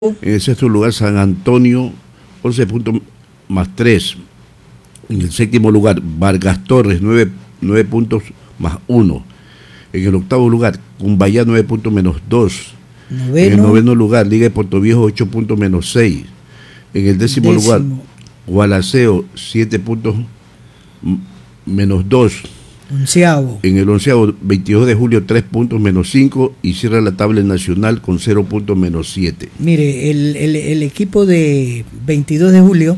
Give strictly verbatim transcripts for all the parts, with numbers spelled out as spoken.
En el sexto lugar, San Antonio, once puntos más tres. En el séptimo lugar, Vargas Torres, nueve, nueve puntos más uno. En el octavo lugar, Cumbayá, nueve puntos menos dos. Noveno. En el noveno lugar, Liga de Puerto Viejo, ocho puntos menos seis. En el décimo, décimo. lugar, Gualaceo, siete puntos menos dos. Onceavo. En el onceavo, veintidós de julio, tres puntos menos cinco y cierra la tabla nacional con cero puntos menos siete. Mire, el, el, el equipo de veintidós de julio,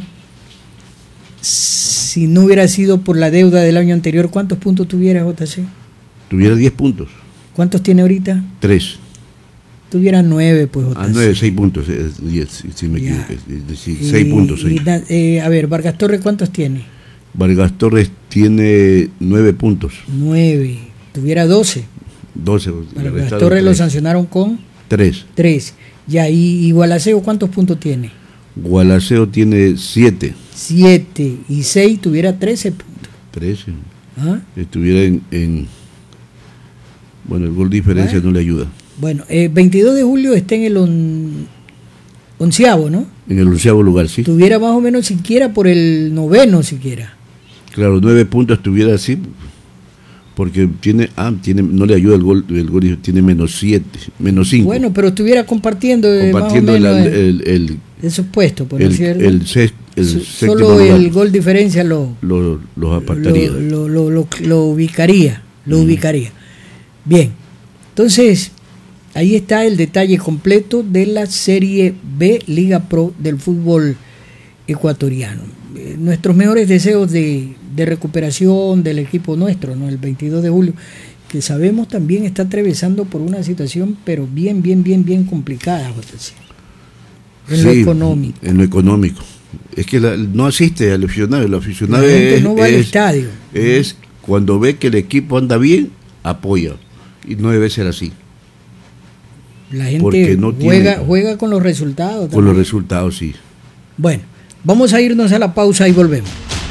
si no hubiera sido por la deuda del año anterior, ¿cuántos puntos tuviera, J C? Tuviera diez puntos. ¿Cuántos tiene ahorita? tres. Tuviera nueve, pues, J C. Ah, nueve, seis puntos, diez, si me Ya. equivoqué. seis puntos. Y, eh, a ver, Vargas Torres, ¿cuántos tiene? Vargas Torres tiene nueve puntos. nueve. Tuviera doce. doce. Vargas Torres lo sancionaron con tres. tres. Ya, y, y Gualaceo, ¿cuántos puntos tiene? Gualaceo tiene siete. siete. Y seis tuviera trece puntos. trece. ¿Ah? Estuviera en, en... Bueno, el gol de diferencia bueno. no le ayuda. Bueno, eh, veintidós de julio está en el on... onceavo, ¿no? En el onceavo lugar, sí. Tuviera más o menos siquiera por el noveno siquiera. Claro, nueve puntos estuviera así, porque tiene, ah, tiene, no le ayuda el gol, el gol tiene menos siete, menos cinco. Bueno, pero estuviera compartiendo, compartiendo más o menos el, el, el, esos puestos, por el, cierto. El, sex, el Solo lugar, el gol diferencia lo, lo los apartaría. Lo, lo, lo, lo, lo ubicaría, lo mm. ubicaría. Bien, entonces ahí está el detalle completo de la Serie B Liga Pro del fútbol ecuatoriano. Eh, nuestros mejores deseos de, de recuperación del equipo nuestro, ¿no? El veintidós de julio, que sabemos también está atravesando por una situación, pero bien, bien, bien, bien complicada, en sí, lo económico. En lo económico. Es que la, no asiste al aficionado, el aficionado es, no va es, al estadio. Es cuando ve que el equipo anda bien, apoya. Y no debe ser así. La gente no juega, tiene, juega con los resultados. Con también. los resultados, sí. Bueno, vamos a irnos a la pausa y volvemos.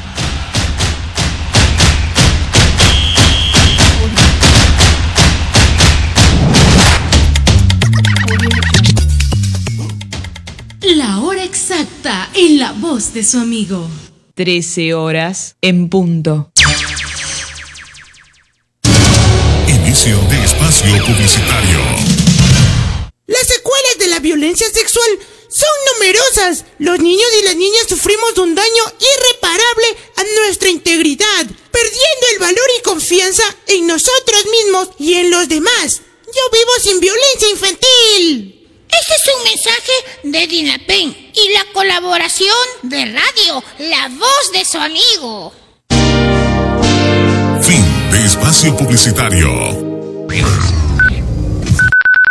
La hora exacta en la voz de su amigo. trece horas en punto. Inicio de espacio publicitario. Las secuelas de la violencia sexual son numerosas. Los niños y las niñas sufrimos un daño irreparable a nuestra integridad, perdiendo el valor y confianza en nosotros mismos y en los demás. Yo vivo sin violencia infantil. Este es un mensaje de DINAPEN y la colaboración de Radio La Voz de su amigo. Fin de espacio publicitario.